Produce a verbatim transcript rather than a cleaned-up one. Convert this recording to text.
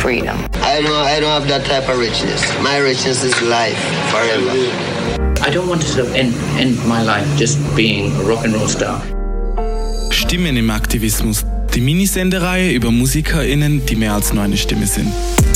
freedom. I don't, I don't have that type of richness. My richness is life, forever. I don't want to sort of end, end my life just being a rock and roll star. Stimmen im Aktivismus. Die Minisendereihe über MusikerInnen, die mehr als nur eine Stimme sind.